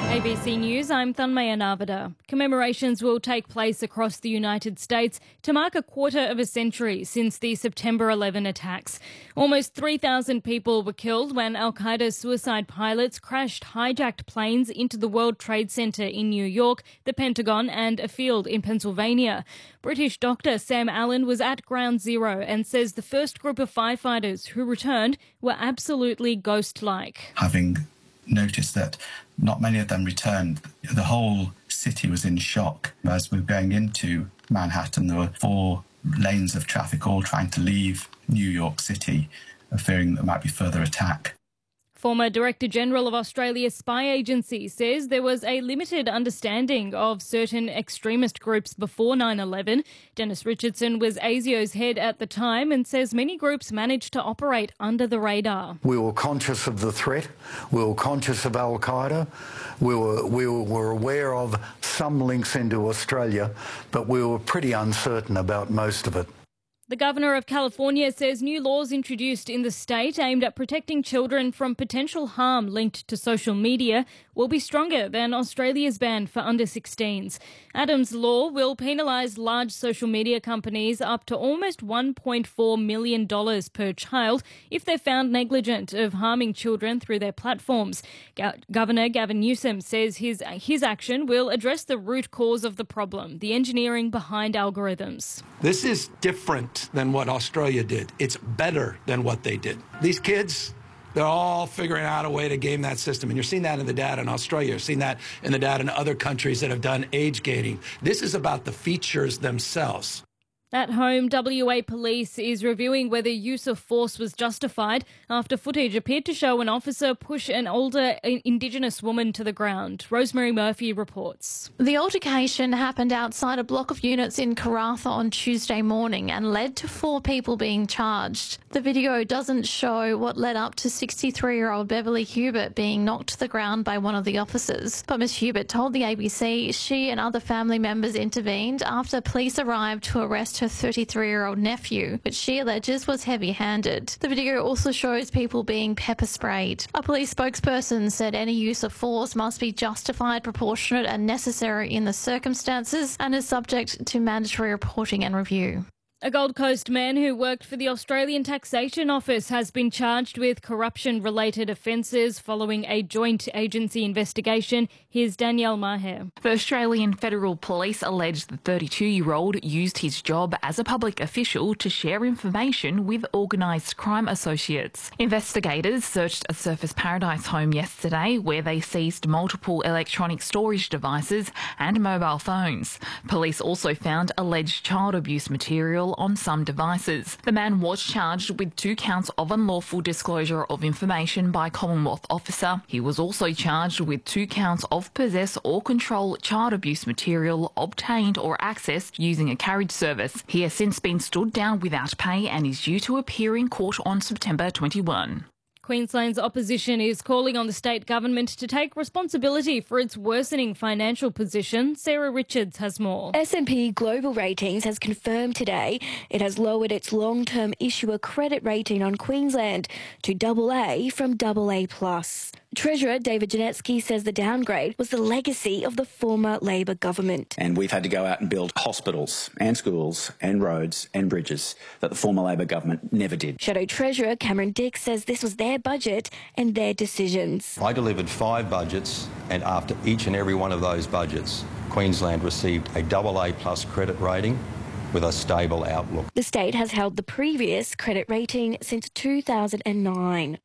ABC News, I'm Thanmaya Navada. Commemorations will take place across the United States to mark a quarter of a century since the September 11 attacks. Almost 3,000 people were killed when al-Qaeda suicide pilots crashed hijacked planes into the World Trade Center in New York, the Pentagon and a field in Pennsylvania. British doctor Sam Allen was at Ground Zero and says the first group of firefighters who returned were absolutely ghost-like. Having noticed that not many of them returned, the whole city was in shock. As we were going into Manhattan, there were 4 lanes of traffic all trying to leave New York City, fearing there might be further attack. Former Director General of Australia's spy agency says there was a limited understanding of certain extremist groups before 9/11. Dennis Richardson was ASIO's head at the time and says many groups managed to operate under the radar. We were conscious of the threat. We were conscious of al-Qaeda. We were aware of some links into Australia, but we were pretty uncertain about most of it. The Governor of California says new laws introduced in the state aimed at protecting children from potential harm linked to social media will be stronger than Australia's ban for under-16s. Adams' law will penalise large social media companies up to almost $1.4 million per child if they're found negligent of harming children through their platforms. Governor Gavin Newsom says his action will address the root cause of the problem, the engineering behind algorithms. This is different than what Australia did. It's better than what they did. These kids, they're all figuring out a way to game that system. And you're seeing that in the data in Australia. You're seeing that in the data in other countries that have done age gating. This is about the features themselves. At home, WA Police is reviewing whether use of force was justified after footage appeared to show an officer push an older Indigenous woman to the ground. Rosemary Murphy reports. The altercation happened outside a block of units in Karratha on Tuesday morning and led to 4 people being charged. The video doesn't show what led up to 63-year-old Beverly Hubert being knocked to the ground by one of the officers. But Ms Hubert told the ABC she and other family members intervened after police arrived to arrest her 33-year-old nephew, which she alleges was heavy-handed. The video also shows people being pepper sprayed. A police spokesperson said any use of force must be justified, proportionate and necessary in the circumstances and is subject to mandatory reporting and review. A Gold Coast man who worked for the Australian Taxation Office has been charged with corruption-related offences following a joint agency investigation. Here's Danielle Maher. The Australian Federal Police alleged the 32-year-old used his job as a public official to share information with organised crime associates. Investigators searched a Surfers Paradise home yesterday where they seized multiple electronic storage devices and mobile phones. Police also found alleged child abuse material on some devices. The man was charged with 2 counts of unlawful disclosure of information by Commonwealth officer. He was also charged with 2 counts of possess or control child abuse material obtained or accessed using a carriage service. He has since been stood down without pay and is due to appear in court on September 21. Queensland's opposition is calling on the state government to take responsibility for its worsening financial position. Sarah Richards has more. S&P Global Ratings has confirmed today it has lowered its long-term issuer credit rating on Queensland to AA from AA+. Treasurer David Janetsky says the downgrade was the legacy of the former Labor government. And we've had to go out and build hospitals and schools and roads and bridges that the former Labor government never did. Shadow Treasurer Cameron Dix says this was their budget and their decisions. I delivered 5 budgets, and after each and every one of those budgets, Queensland received a AA+ credit rating with a stable outlook. The state has held the previous credit rating since 2009.